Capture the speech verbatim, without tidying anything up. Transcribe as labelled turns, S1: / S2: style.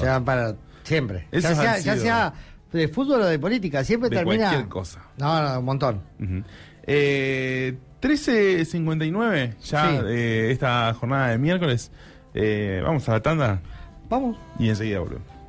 S1: Se van para siempre. Ya
S2: Esos
S1: sea,
S2: han
S1: ya
S2: sido-
S1: sea de fútbol o de política, siempre
S2: de
S1: termina.
S2: cualquier cosa.
S1: No, no, un montón.
S2: Ujú. Eh, trece cincuenta y nueve, ya
S1: Sí.
S2: eh, esta jornada de miércoles. Eh, vamos a la tanda
S1: Vamos.
S2: y enseguida volvemos.